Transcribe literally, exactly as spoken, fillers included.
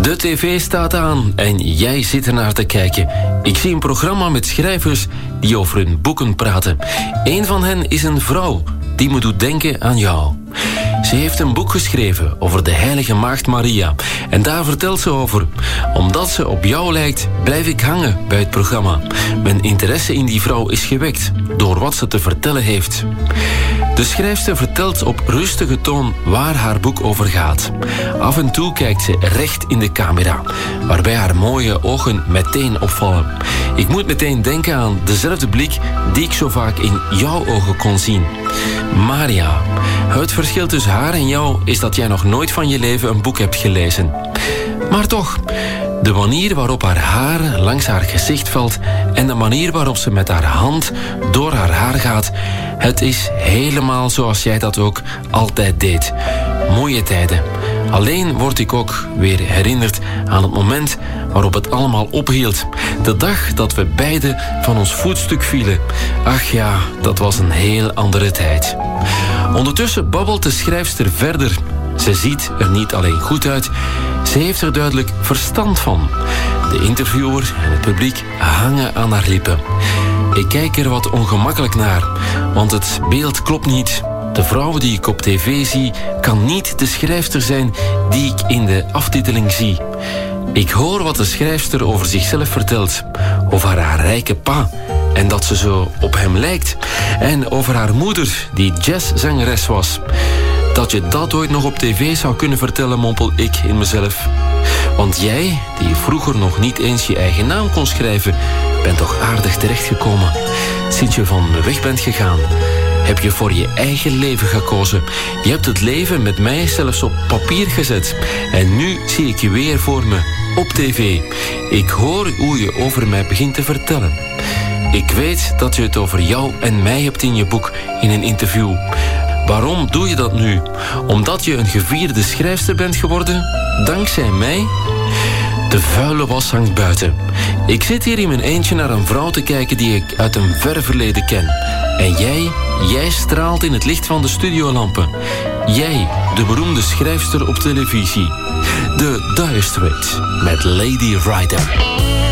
De tv staat aan en jij zit ernaar te kijken. Ik zie een programma met schrijvers die over hun boeken praten. Eén van hen is een vrouw die me doet denken aan jou. Ze heeft een boek geschreven over de heilige maagd Maria. En daar vertelt ze over. Omdat ze op jou lijkt, blijf ik hangen bij het programma. Mijn interesse in die vrouw is gewekt door wat ze te vertellen heeft. De schrijfster vertelt op rustige toon waar haar boek over gaat. Af en toe kijkt ze recht in de camera, waarbij haar mooie ogen meteen opvallen. Ik moet meteen denken aan dezelfde blik die ik zo vaak in jouw ogen kon zien. Maria, het verschil tussen haar en jou is dat jij nog nooit van je leven een boek hebt gelezen. Maar toch, de manier waarop haar haar langs haar gezicht valt en de manier waarop ze met haar hand door haar haar gaat, het is helemaal zoals jij dat ook altijd deed. Mooie tijden. Alleen word ik ook weer herinnerd aan het moment waarop het allemaal ophield. De dag dat we beiden van ons voetstuk vielen. Ach ja, dat was een heel andere tijd. Ondertussen babbelt de schrijfster verder. Ze ziet er niet alleen goed uit, ze heeft er duidelijk verstand van. De interviewer en het publiek hangen aan haar lippen. Ik kijk er wat ongemakkelijk naar, want het beeld klopt niet. De vrouw die ik op tv zie, kan niet de schrijfster zijn die ik in de aftiteling zie. Ik hoor wat de schrijfster over zichzelf vertelt, over haar rijke pa en dat ze zo op hem lijkt. En over haar moeder, die jazzzangeres was. Dat je dat ooit nog op tv zou kunnen vertellen, mompel ik in mezelf. Want jij, die vroeger nog niet eens je eigen naam kon schrijven, bent toch aardig terechtgekomen. Sinds je van me weg bent gegaan, heb je voor je eigen leven gekozen. Je hebt het leven met mij zelfs op papier gezet. En nu zie ik je weer voor me, op tv. Ik hoor hoe je over mij begint te vertellen. Ik weet dat je het over jou en mij hebt in je boek, in een interview. Waarom doe je dat nu? Omdat je een gevierde schrijfster bent geworden? Dankzij mij? De vuile was hangt buiten. Ik zit hier in mijn eentje naar een vrouw te kijken die ik uit een ver verleden ken. En jij, jij straalt in het licht van de studiolampen. Jij, de beroemde schrijfster op televisie. De Dire Straits met Lady Rider.